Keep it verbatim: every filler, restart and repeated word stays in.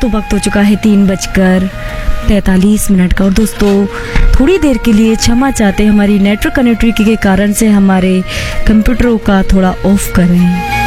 दोस्तों वक्त हो चुका है तीन बजकर तैंतालीस मिनट का। और दोस्तों थोड़ी देर के लिए क्षमा चाहते हैं, हमारी नेटवर्क कनेक्टिविटी के कारण से हमारे कंप्यूटरों का थोड़ा ऑफ कर रहे हैं।